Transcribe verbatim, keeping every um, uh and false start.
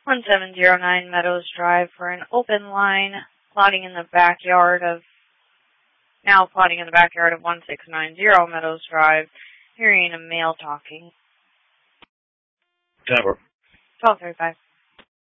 one seven zero nine Meadows Drive for an open line, plotting in the backyard of, now plotting in the backyard of one six nine zero Meadows Drive, hearing a male talking. Cover. twelve thirty-five.